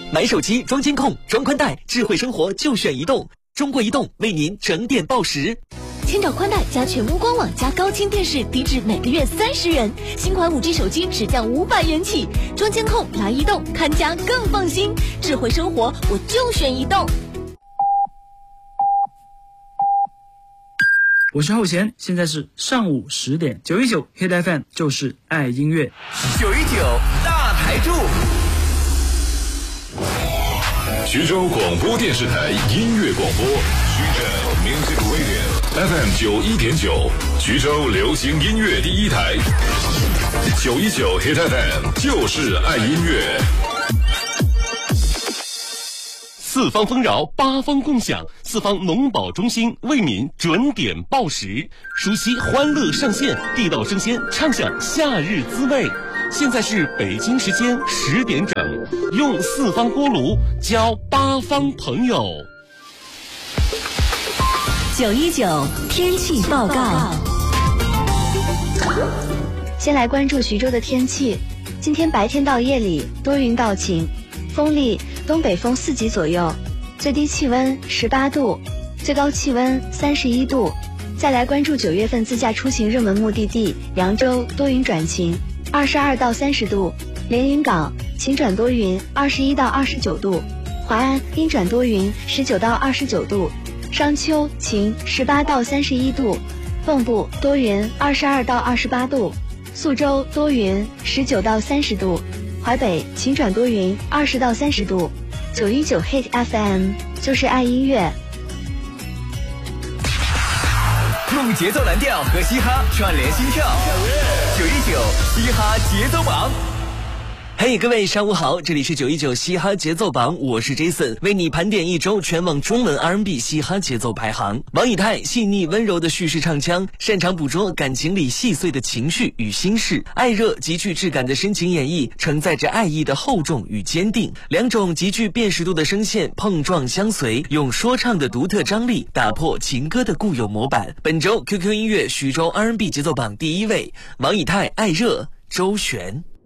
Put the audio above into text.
买手机装监控、装宽带，智慧生活就选移动。中国移动为您整点报时。 千兆宽带加全屋官网加高清电视，低至每个月30元。新款5G 手机只降500元起。装监控来移动，看家更放心。智慧生活我就选移动。 我是浩贤，现在是上午10点，919 Hit FM 就是爱音乐。 919大台柱。 徐州广播电视台音乐广播，徐州 Music Radio FM 91.9，徐州流行音乐第一台。919 Hit FM 就是爱音乐。 四方丰饶，八方共享，四方农保中心为您准点报时，熟悉欢乐上线，地道生鲜，畅享夏日滋味。现在是北京时间10点整，用四方锅炉交八方朋友。 919天气报告。 先来关注徐州的天气。今天白天到夜里多云到晴，风力东北风4级左右，最低气温18度，最高气温31度。再来关注9月份自驾出行热门目的地扬州，多云转晴，22到30度；连云港晴转多云，21到29度；淮安阴转多云，19到29度；商丘晴，18到31度；蚌埠多云，22到28度；宿州多云，19到30度；淮北晴转多云，20到30度。919 Hit FM 就是爱音乐。 用节奏蓝调和嘻哈串联心跳，919嘻哈节奏榜。 嘿，各位上午好，这里是919嘻哈节奏榜，我是 Jason， 为你盘点一周全网中文 R&B 嘻哈节奏排行。王以太细腻温柔的叙事唱腔，擅长捕捉感情里细碎的情绪与心事；爱热极具质感的深情演绎，承载着爱意的厚重与坚定。两种极具辨识度的声线碰撞相随，用说唱的独特张力打破情歌的固有模板。本周 QQ 音乐徐州 R&B 节奏榜第1位，王以太爱热，周璇。